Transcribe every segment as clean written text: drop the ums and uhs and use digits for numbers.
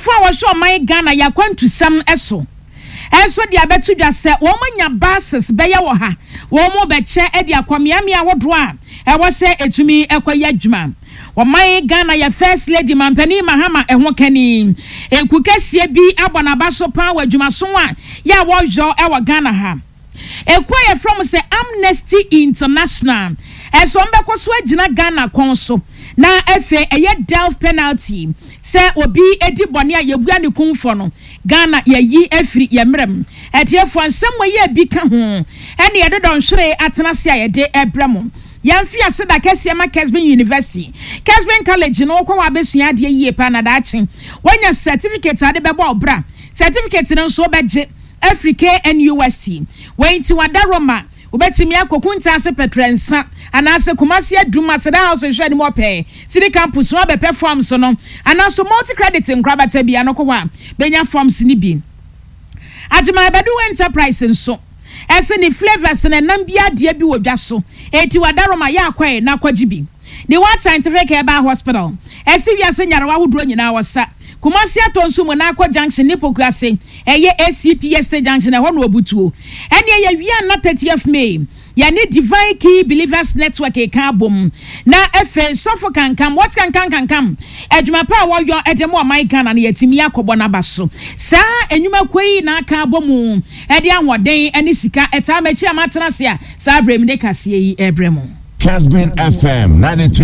for wa show my Ghana ya kwantu sam eso de abetu dwa se wo manya basis be ye wo ha wo mo be che e de akwamiamia wodo a e wo se etumi ekwa adwuma wo my Ghana ya first lady mampani mahama ehwo kani ekukesie bi abonaba so pa wa adwuma so a ya wo jo e wo Ghana ha ekwa from say Amnesty International eso mbekọ so agina Ghana konso na efe eye death penalty se obi edi bone a yebua ne kunfo no Ghana yayi afiri yemrem etiefo ansem ye bi ka ho ene ye dodon hwere atena se ayede ebrem yamfi aseda kese ma Kesben University Kesben College no kwa abesua ade yie pa na daachi wanya certificate ade bebo obra certificate no so beje Africa NUST wenti wadaroma ubetimi akokunta ase petrensa anase Kumasi aduma seda house hwe ni mope city campus no be perform so no anaso multi credit nkrabata bia no kwa benya forms ni bi Ajima Bedu Enterprise nso ese ni flavors na nambia de bi wodwa so eti wadaroma ya akwae na kwajibi ni what scientific eba hospital ese wiase nyarewa woduro nyina wasa Kumasi atonso mo na akwa junction ni pokuase eye ACPS junction ho no obutuo ene ye wi na 30th May ya ni Divine Key Believers Network e ka bom na efe sofo kankam what kankam adwuma pa wo yo edemo my Ghana na yatimi akobo na baso sa enwuma kwei na aka bom e de anwoden ene sika eta machi amatena se a sa abrem de kase yi ebrem Kesben FM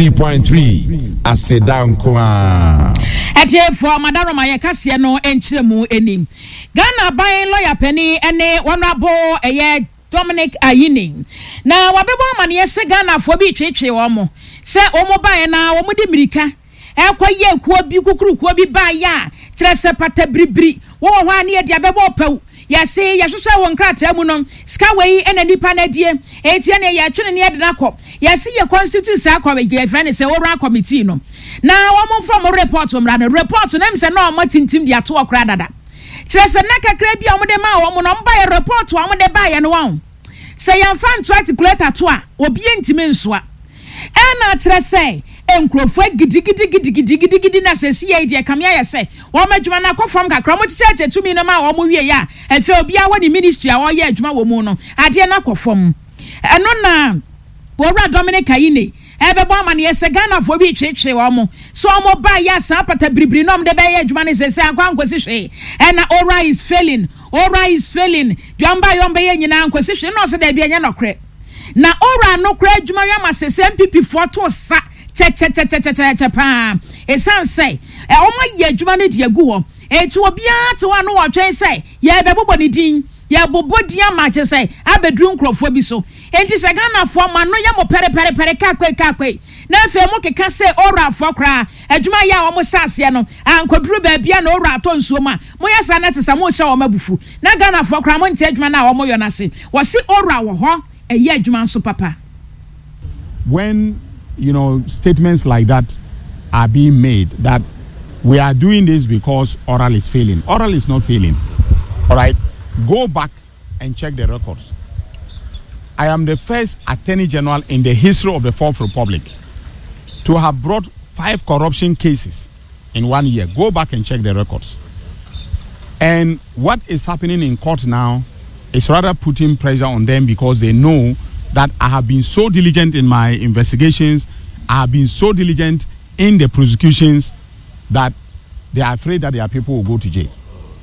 93.3 Asedan kwa Ete for Madaroma ye kase no enchiremu enim Ghana ban lawyer penny ene honorable eye Dominic Ayini na wabebo amane yese Ghana fo bi twetwe wo mo se omo bae na omo de mirika ekwaye ekuo bi kukurukuo bi bae a kire se pata bribri wo ho ane ye de abebo paw yase yahwehwe won krata mu no ska wei ena nipa na die etie ne ye twene ne de nakọ yase ye constitute sa akọ be friend se oral committee no na wo mo from report omra no report na mse na omo tintim de ato okra dada kire se na kakra bi omo de ma wo mo no mba ye report omo de bae no won se yan fan articulate to a obi entime nsoa ena kire se enkrofo gidi na se sie de kamia ye se wo madwuma na kofom kakra mo cheche tumi no ma wo mo wie ya efe obi a woni ministry a wo ye adwuma wo mu no ade na kofom eno na wora Dominic Ayini ebebo amane ye se Ghana fo bi twetwe wo mo so mo ba ya sa pata bribri no de be ye adwuma ne se ankwasi hwe ena ora is failing dwamba yombe ye nyina ankwasi hwe no se da bia nya nokre na ora no kra adwuma ya ma se MPP fo to sa che pa esan say o ma ye adwuma ne de agu ho eti obi a to wa no wo twen say ye bebobo ne din ye bobodi ama che say abedru nkrofo bi so enti se Ghana fo ma no ye mo pere kakwe na fe mo keka say ora fo kra adwuma ya o mo sase no ankoduru ba bia na ora to nsuo ma mo ye sa na tesa mo hye o mabufu na Ghana fo kra mo nti adwuma na o mo yo na se wo se ora wo ho eye adwuma nso papa when statements like that are being made that we are doing this because oral is failing. Oral is not failing. All right. Go back and check the records. I am the first Attorney General in the history of the Fourth Republic to have brought 5 corruption cases in 1 year. Go back and check the records. And what is happening in court now is rather putting pressure on them because they know that I have been so diligent in my investigations, I have been so diligent in the prosecutions that they are afraid that their people will go to jail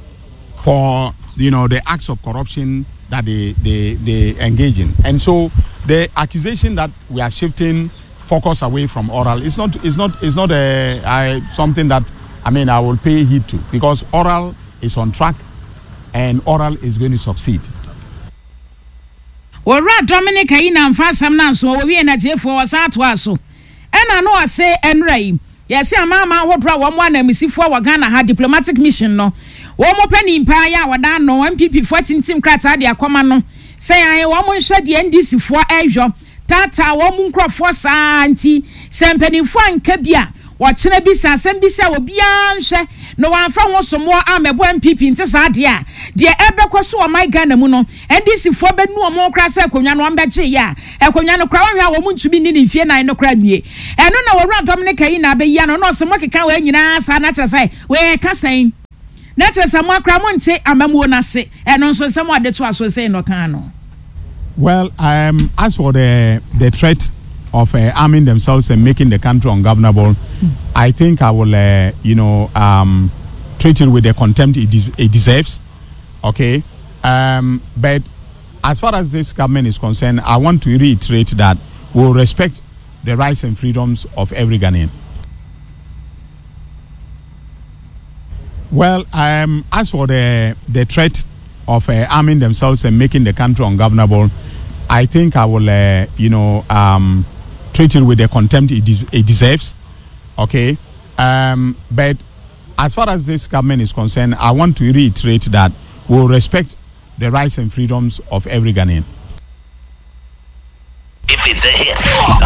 for the acts of corruption that they engage in. And so the accusation that we are shifting focus away from oral is not something that I will pay heed to, because oral is on track and oral is going to succeed. Ora Dominic Ayina mfasam na so we na tiefo wasato aso ena no ase enrai yesi amama hodra wo mo anamisifo wa Ghana ha diplomatic mission no wo mo pani mpa ya wada no MPP 14 team krata de akoma no say an wo mo hwe de NDC fo ehwo tata wo mo nkrofo saa anti sempanifo anka bia wo kene bi sasem bi se obi anhwe no wanfa ho somo amebo MPP nte saa de a de ebekwoso o my Ghana mu no NDC fo benu o mo kra se akonwa no ambeche ya akonwa no kra wanhwa wo mu ntumi ni fie nan no kra nwie eno na wo Dominic Ayina be ya no no so mo keka wa nyina saa na kire sai we ka san Netre Samuel Cramonte, Amamuona say, and also someone that was saying no cano. Well, as for the threat of arming themselves and making the country ungovernable, I think I will, treat it with the contempt it deserves. Okay, but as far as this government is concerned, I want to reiterate that we will respect the rights and freedoms of every Ghanaian. Well, as for the threat of arming themselves and making the country ungovernable, I think I will, treat it with the contempt it deserves. Okay, but as far as this government is concerned, I want to reiterate that we will respect the rights and freedoms of every Ghanaian. If it's a hit, it's